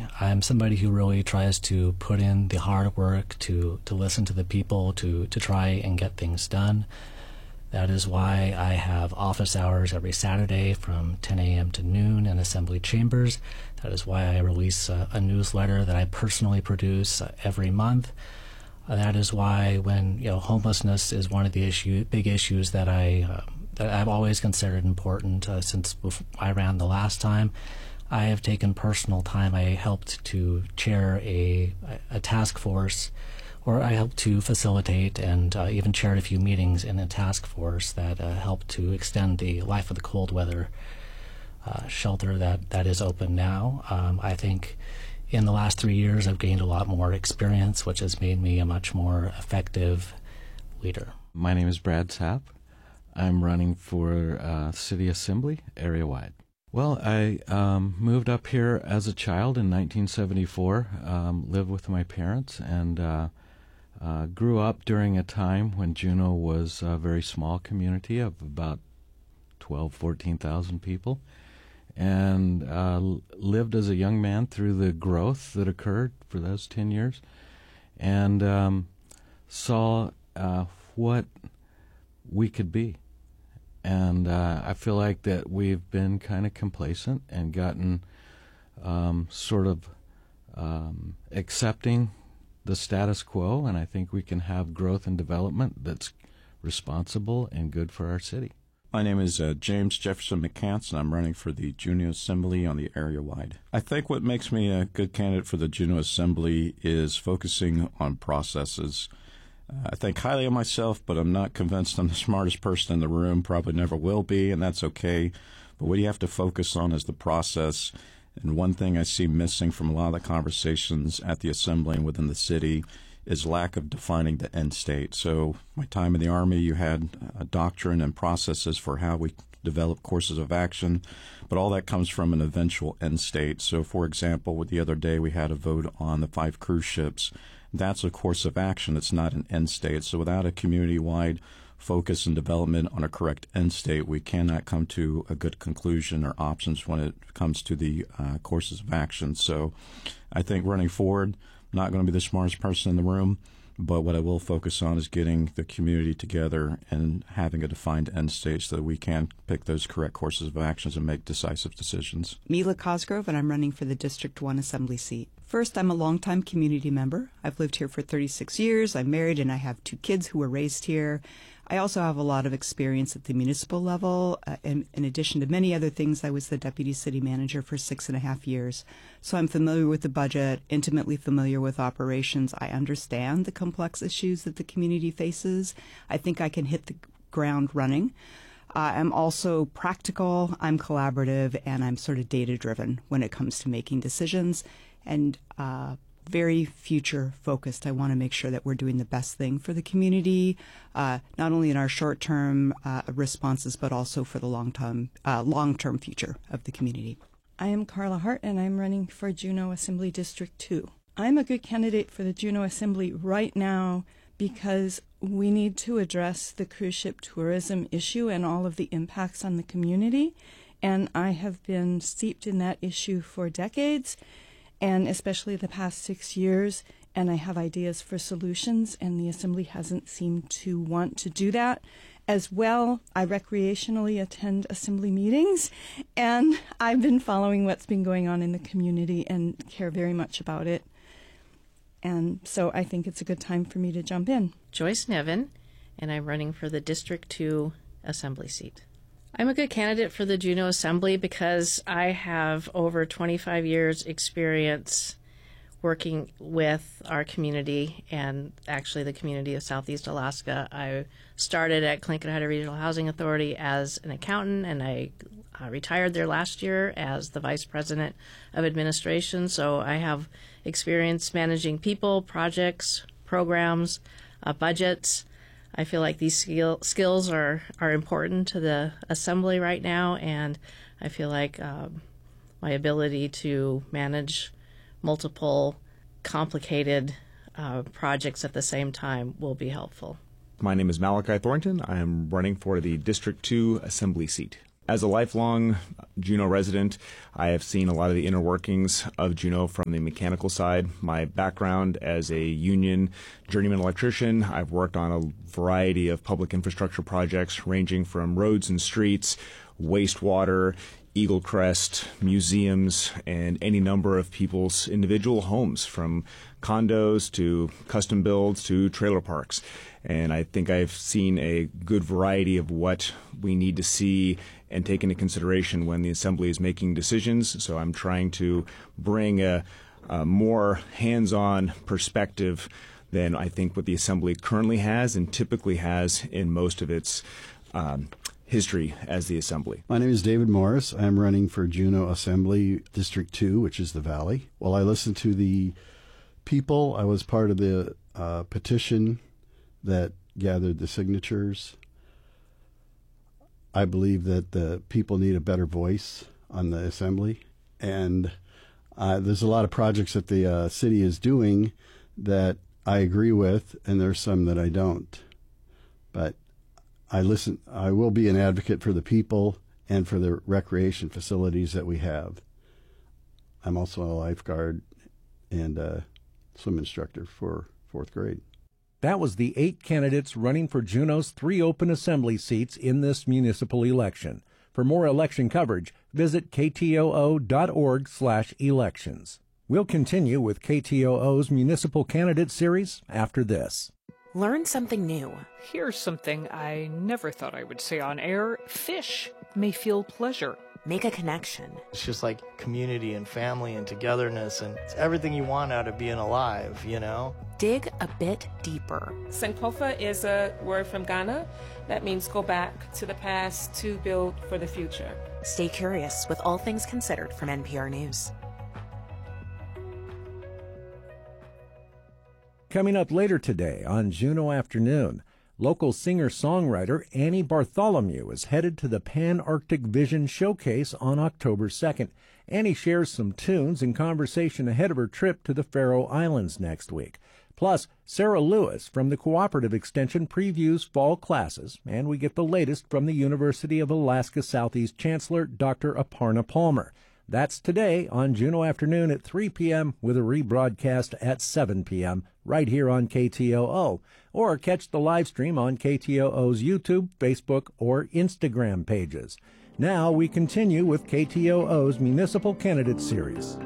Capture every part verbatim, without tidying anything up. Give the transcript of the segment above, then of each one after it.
Assembly. I'm somebody who really tries to put in the hard work to, to listen to the people, to, to try and get things done. That is why I have office hours every Saturday from ten a.m. to noon in Assembly chambers. That is why I release a, a newsletter that I personally produce uh, every month. Uh, that is why when, you know, homelessness is one of the issue, big issues that, I, uh, that I've always considered important uh, since I ran the last time. I have taken personal time. I helped to chair a, a task force, or I helped to facilitate and uh, even chaired a few meetings in a task force that uh, helped to extend the Life of the Cold Weather uh, shelter that, that is open now. Um, I think in the last three years I've gained a lot more experience, which has made me a much more effective leader. My name is Brad Sapp. I'm running for uh, City Assembly area-wide. Well, I um, moved up here as a child in nineteen seventy-four, um, lived with my parents, and uh, uh, grew up during a time when Juneau was a very small community of about twelve, fourteen thousand people, and uh, lived as a young man through the growth that occurred for those ten years, and um, saw uh, what we could be. And uh, I feel like that we've been kind of complacent and gotten um, sort of um, accepting the status quo, and I think we can have growth and development that's responsible and good for our city. My name is uh, James Jefferson McCants, and I'm running for the Juneau Assembly on the area-wide. I think what makes me a good candidate for the Juneau Assembly is focusing on processes. Uh, I think highly of myself, but I'm not convinced I'm the smartest person in the room, probably never will be, and that's okay. But what you have to focus on is the process. And one thing I see missing from a lot of the conversations at the Assembly and within the city is lack of defining the end state. So my time in the Army, you had a doctrine and processes for how we develop courses of action, but all that comes from an eventual end state. So, for example, with the other day we had a vote on the five cruise ships. That's a course of action. It's not an end state. So without a community-wide focus and development on a correct end state, we cannot come to a good conclusion or options when it comes to the uh, courses of action. So I think running forward, I'm not going to be the smartest person in the room, but what I will focus on is getting the community together and having a defined end state so that we can pick those correct courses of actions and make decisive decisions. Mila Cosgrove, and I'm running for the District one Assembly seat. First, I'm a longtime community member. I've lived here for thirty-six years. I'm married and I have two kids who were raised here. I also have a lot of experience at the municipal level. Uh, and in addition to many other things, I was the deputy city manager for six and a half years. So I'm familiar with the budget, intimately familiar with operations. I understand the complex issues that the community faces. I think I can hit the ground running. Uh, I'm also practical, I'm collaborative, and I'm sort of data-driven when it comes to making decisions, and uh, very future-focused. I want to make sure that we're doing the best thing for the community, uh, not only in our short-term uh, responses, but also for the long-term uh, long-term future of the community. I am Carla Hart, and I'm running for Juneau Assembly District two. I'm a good candidate for the Juneau Assembly right now because we need to address the cruise ship tourism issue and all of the impacts on the community. And I have been steeped in that issue for decades, and especially the past six years, and I have ideas for solutions, and the Assembly hasn't seemed to want to do that. As well, I recreationally attend Assembly meetings, and I've been following what's been going on in the community and care very much about it. And so I think it's a good time for me to jump in. Joyce Nevin, and I'm running for the District two Assembly seat. I'm a good candidate for the Juneau Assembly because I have over twenty-five years experience working with our community and actually the community of Southeast Alaska. I started at Clinkenhatta Regional Housing Authority as an accountant, and I uh, retired there last year as the vice president of administration. So I have experience managing people, projects, programs, uh, budgets. I feel like these skill, skills are, are important to the Assembly right now, and I feel like um, my ability to manage multiple complicated uh, projects at the same time will be helpful. My name is Malachi Thornton. I am running for the District two Assembly seat. As a lifelong Juneau resident, I have seen a lot of the inner workings of Juneau from the mechanical side. My background as a union journeyman electrician, I've worked on a variety of public infrastructure projects ranging from roads and streets, wastewater, Eagle Crest, museums, and any number of people's individual homes, from condos to custom builds to trailer parks. And I think I've seen a good variety of what we need to see and take into consideration when the Assembly is making decisions. So I'm trying to bring a, a more hands-on perspective than I think what the Assembly currently has and typically has in most of its um, history as the Assembly. My name is David Morris. I'm running for Juneau Assembly District two, which is the Valley. While I listened to the people, I was part of the uh, petition that gathered the signatures. I believe that the people need a better voice on the Assembly. And uh, there's a lot of projects that the uh, city is doing that I agree with, and there's some that I don't. But I listen. I will be an advocate for the people and for the recreation facilities that we have. I'm also a lifeguard and a swim instructor for fourth grade. That was the eight candidates running for Juneau's three open assembly seats in this municipal election. For more election coverage, visit k t o o dot org slash elections. We'll continue with K T O O's Municipal Candidate Series after this. Learn something new. Here's something I never thought I would say on air. Fish may feel pleasure. Make a connection. It's just like community and family and togetherness, and it's everything you want out of being alive, you know? Dig a bit deeper. Sankofa is a word from Ghana that means go back to the past to build for the future. Stay curious with All Things Considered from N P R News. Coming up later today on Juneau Afternoon, local singer-songwriter Annie Bartholomew is headed to the Pan-Arctic Vision Showcase on October second. Annie shares some tunes and conversation ahead of her trip to the Faroe Islands next week. Plus, Sarah Lewis from the Cooperative Extension previews fall classes, and we get the latest from the University of Alaska Southeast Chancellor Doctor Aparna Palmer. That's today on Juneau Afternoon at three p.m. with a rebroadcast at seven p.m. right here on K T O O. Or catch the live stream on K T O O's YouTube, Facebook, or Instagram pages. Now we continue with K T O O's Municipal Candidate Series.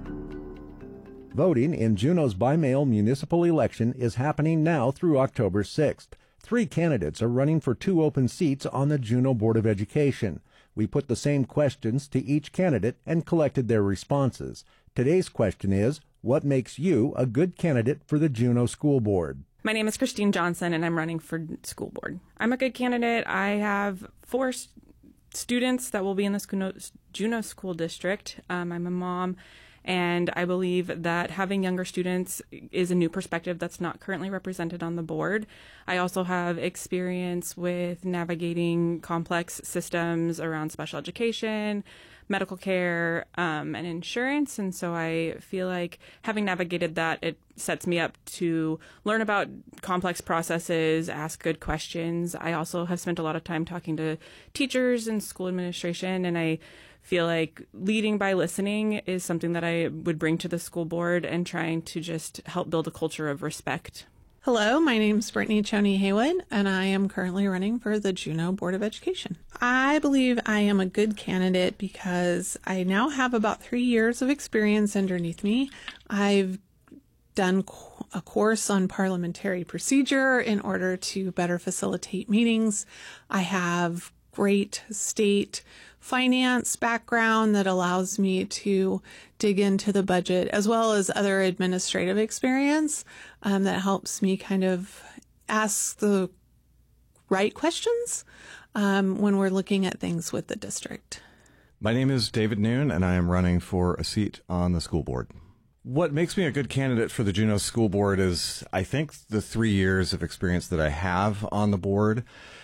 Voting in Juneau's by-mail municipal election is happening now through October sixth. Three candidates are running for two open seats on the Juneau Board of Education. We put the same questions to each candidate and collected their responses. Today's question is, what makes you a good candidate for the Juneau School Board? My name is Christine Johnson, and I'm running for school board. I'm a good candidate. I have four st- students that will be in the Juneau School District. Um, I'm a mom, and I believe that having younger students is a new perspective that's not currently represented on the board. I also have experience with navigating complex systems around special education, medical care, um, and insurance. And so I feel like having navigated that, it sets me up to learn about complex processes, ask good questions. I also have spent a lot of time talking to teachers and school administration, and I feel like leading by listening is something that I would bring to the school board and trying to just help build a culture of respect. Hello, my name is Brittany Choney Haywood, and I am currently running for the Juneau Board of Education. I believe I am a good candidate because I now have about three years of experience underneath me. I've done a course on parliamentary procedure in order to better facilitate meetings. I have great state finance background that allows me to dig into the budget, as well as other administrative experience um, that helps me kind of ask the right questions um, when we're looking at things with the district. My name is David Noon, and I am running for a seat on the school board. What makes me a good candidate for the Juneau School Board is, I think, the three years of experience that I have on the board.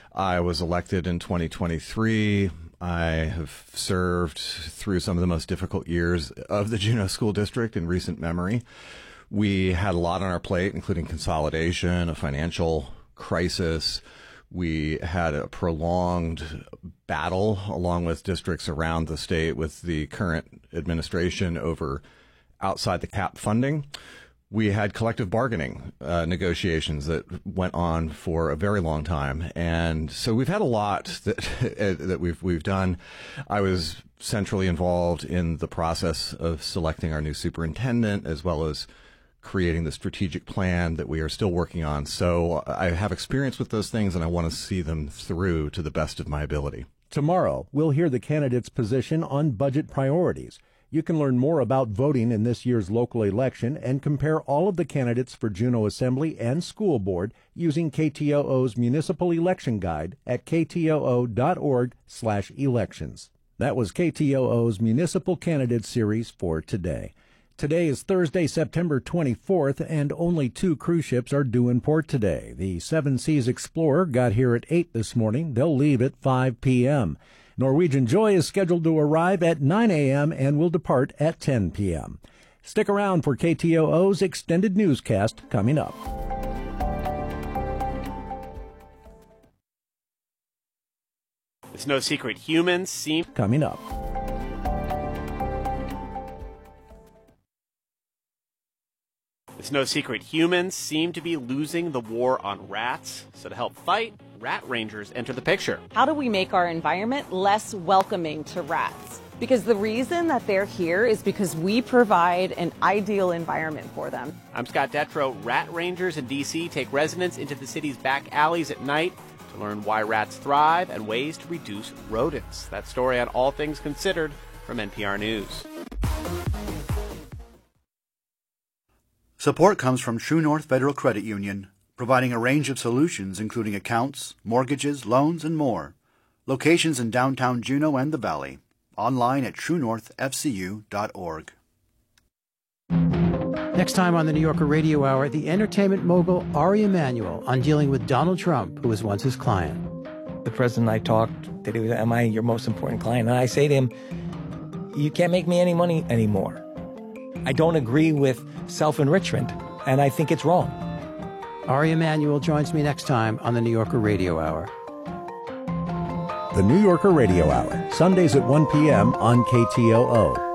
I was elected in twenty twenty-three. I have served through some of the most difficult years of the Juneau School District in recent memory. We had a lot on our plate, including consolidation, a financial crisis, We had a prolonged battle along with districts around the state with the current administration over outside the cap funding. We had collective bargaining uh, negotiations that went on for a very long time, and so we've had a lot that that we've we've done. I was centrally involved in the process of selecting our new superintendent, as well as creating the strategic plan that we are still working on. So I have experience with those things, and I want to see them through to the best of my ability. Tomorrow, we'll hear the candidate's position on budget priorities. You can learn more about voting in this year's local election and compare all of the candidates for Juneau Assembly and School Board using K T O O's Municipal Election Guide at k t o o dot org slash elections. That was K T O O's Municipal Candidate Series for today. Today is Thursday, September twenty-fourth, and only two cruise ships are due in port today. The Seven Seas Explorer got here at eight this morning. They'll leave at five p.m. Norwegian Joy is scheduled to arrive at nine a.m. and will depart at ten p.m. Stick around for K T O O's extended newscast coming up. It's no secret humans seem... Coming up. It's no secret humans seem to be losing the war on rats. So to help fight, rat rangers enter the picture. How do we make our environment less welcoming to rats? Because the reason that they're here is because we provide an ideal environment for them. I'm Scott Detrow. Rat rangers in D C take residents into the city's back alleys at night to learn why rats thrive and ways to reduce rodents. That story on All Things Considered from N P R News. Support comes from True North Federal Credit Union, providing a range of solutions including accounts, mortgages, loans, and more. Locations in downtown Juneau and the Valley. Online at true north f c u dot org. Next time on the New Yorker Radio Hour, the entertainment mogul Ari Emanuel on dealing with Donald Trump, who was once his client. The president and I talked that he was, am I your most important client? And I say to him, you can't make me any money anymore. I don't agree with self-enrichment, and I think it's wrong. Ari Emanuel joins me next time on the New Yorker Radio Hour. The New Yorker Radio Hour, Sundays at one p.m. on K T O O.